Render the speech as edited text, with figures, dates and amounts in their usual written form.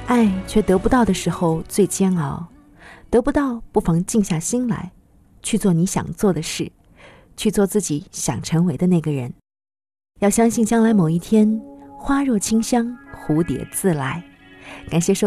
爱却得不到的时候最煎熬，得不到不妨静下心来，去做你想做的事，去做自己想成为的那个人。要相信将来某一天，花若清香，蝴蝶自来。感谢收